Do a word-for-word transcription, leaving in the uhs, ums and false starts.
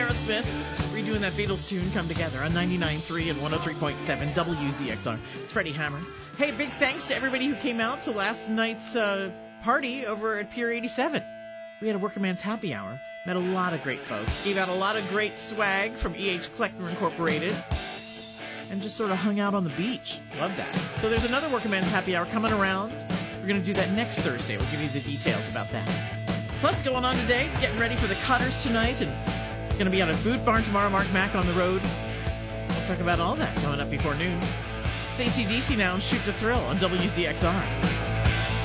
Aerosmith redoing that Beatles tune, Come Together, on ninety-nine point three and one oh three point seven W Z X R. It's Freddie Hammer. Hey, big thanks to everybody who came out to last night's uh, party over at Pier eighty-seven. We had a Working Man's Happy Hour. Met a lot of great folks. Gave out a lot of great swag from E H Kleckner Incorporated. And just sort of hung out on the beach. Love that. So there's another Working Man's Happy Hour coming around. We're going to do that next Thursday. We'll give you the details about that. Plus, going on today, getting ready for the Cutters tonight, and going to be out at Boot Barn tomorrow. Mark Mack on the road. We'll talk about all that coming up before noon. It's A C D C now and Shoot to Thrill on W Z X R.